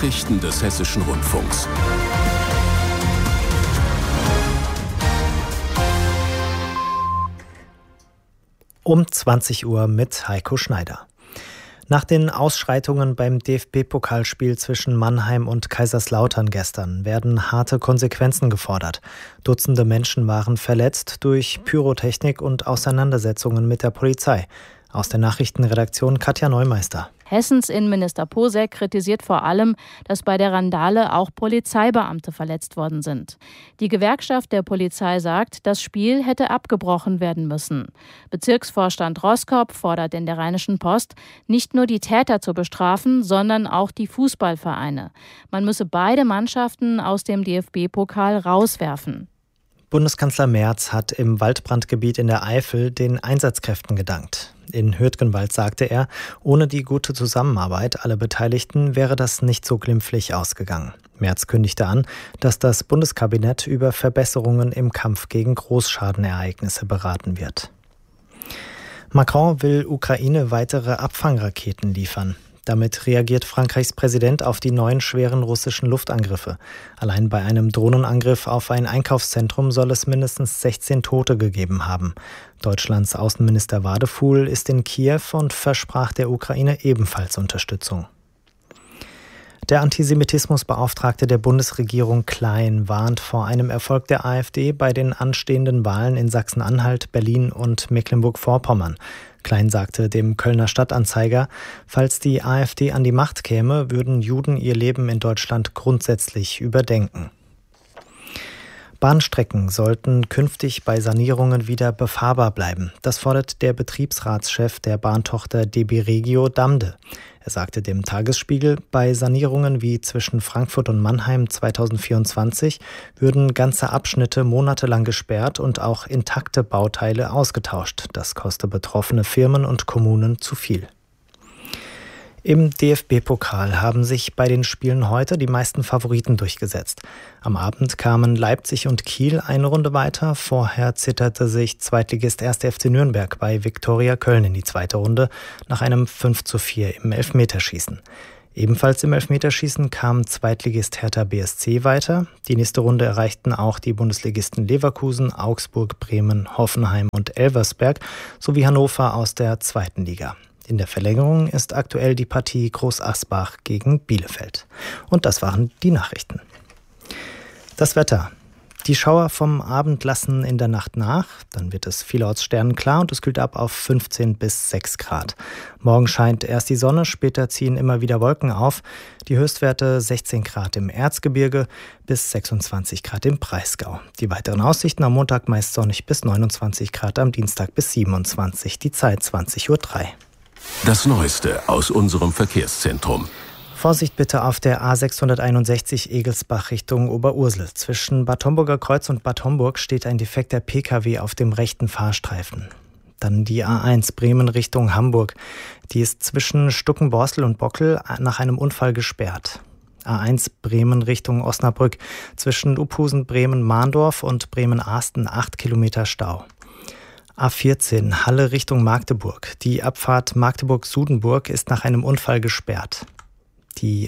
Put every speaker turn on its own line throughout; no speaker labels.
Nachrichten des Hessischen Rundfunks.
Um 20 Uhr mit Heiko Schneider. Nach den Ausschreitungen beim DFB-Pokalspiel zwischen Mannheim und Kaiserslautern gestern werden harte Konsequenzen gefordert. Dutzende Menschen waren verletzt durch Pyrotechnik und Auseinandersetzungen mit der Polizei. Aus der Nachrichtenredaktion Katja Neumeister.
Hessens Innenminister Posek kritisiert vor allem, dass bei der Randale auch Polizeibeamte verletzt worden sind. Die Gewerkschaft der Polizei sagt, das Spiel hätte abgebrochen werden müssen. Bezirksvorstand Roskop fordert in der Rheinischen Post, nicht nur die Täter zu bestrafen, sondern auch die Fußballvereine. Man müsse beide Mannschaften aus dem DFB-Pokal rauswerfen.
Bundeskanzler Merz hat im Waldbrandgebiet in der Eifel den Einsatzkräften gedankt. In Hürtgenwald sagte er, ohne die gute Zusammenarbeit aller Beteiligten wäre das nicht so glimpflich ausgegangen. Merz kündigte an, dass das Bundeskabinett über Verbesserungen im Kampf gegen Großschadenereignisse beraten wird. Macron will Ukraine weitere Abfangraketen liefern. Damit reagiert Frankreichs Präsident auf die neuen schweren russischen Luftangriffe. Allein bei einem Drohnenangriff auf ein Einkaufszentrum soll es mindestens 16 Tote gegeben haben. Deutschlands Außenminister Wadefuhl ist in Kiew und versprach der Ukraine ebenfalls Unterstützung. Der Antisemitismusbeauftragte der Bundesregierung Klein warnt vor einem Erfolg der AfD bei den anstehenden Wahlen in Sachsen-Anhalt, Berlin und Mecklenburg-Vorpommern. Klein sagte dem Kölner Stadtanzeiger, falls die AfD an die Macht käme, würden Juden ihr Leben in Deutschland grundsätzlich überdenken. Bahnstrecken sollten künftig bei Sanierungen wieder befahrbar bleiben. Das fordert der Betriebsratschef der Bahntochter DB Regio Damde. Er sagte dem Tagesspiegel, bei Sanierungen wie zwischen Frankfurt und Mannheim 2024 würden ganze Abschnitte monatelang gesperrt und auch intakte Bauteile ausgetauscht. Das koste betroffene Firmen und Kommunen zu viel. Im DFB-Pokal haben sich bei den Spielen heute die meisten Favoriten durchgesetzt. Am Abend kamen Leipzig und Kiel eine Runde weiter. Vorher zitterte sich Zweitligist 1. FC Nürnberg bei Viktoria Köln in die zweite Runde nach einem 5:4 im Elfmeterschießen. Ebenfalls im Elfmeterschießen kam Zweitligist Hertha BSC weiter. Die nächste Runde erreichten auch die Bundesligisten Leverkusen, Augsburg, Bremen, Hoffenheim und Elversberg sowie Hannover aus der zweiten Liga. In der Verlängerung ist aktuell die Partie Groß Asbach gegen Bielefeld. Und das waren die Nachrichten. Das Wetter. Die Schauer vom Abend lassen in der Nacht nach. Dann wird es vielerorts sternenklar und es kühlt ab auf 15 bis 6 Grad. Morgen scheint erst die Sonne, später ziehen immer wieder Wolken auf. Die Höchstwerte 16 Grad im Erzgebirge bis 26 Grad im Breisgau. Die weiteren Aussichten am Montag meist sonnig bis 29 Grad, am Dienstag bis 27. Die Zeit 20:03 Uhr.
Das Neueste aus unserem Verkehrszentrum.
Vorsicht bitte auf der A661 Egelsbach Richtung Oberursel. Zwischen Bad Homburger Kreuz und Bad Homburg steht ein defekter Pkw auf dem rechten Fahrstreifen. Dann die A1 Bremen Richtung Hamburg. Die ist zwischen Stuckenborstel und Bockel nach einem Unfall gesperrt. A1 Bremen Richtung Osnabrück. Zwischen Uphusen, Bremen-Mahndorf und Bremen-Ahsten 8 Kilometer Stau. A14 Halle Richtung Magdeburg. Die Abfahrt Magdeburg-Sudenburg ist nach einem Unfall gesperrt. Die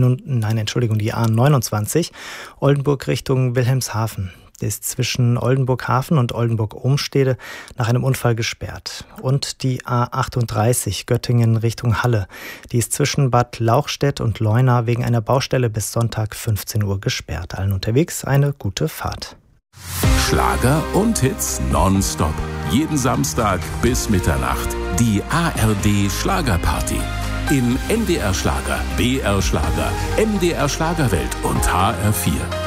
A29 Oldenburg Richtung Wilhelmshaven ist zwischen Oldenburg-Hafen und Oldenburg-Ohmstede nach einem Unfall gesperrt. Und die A38 Göttingen Richtung Halle. Die ist zwischen Bad Lauchstädt und Leuna wegen einer Baustelle bis Sonntag 15 Uhr gesperrt. Allen unterwegs eine gute Fahrt.
Schlager und Hits nonstop. Jeden Samstag bis Mitternacht. Die ARD Schlagerparty. In NDR Schlager, BR Schlager, MDR Schlagerwelt und HR4.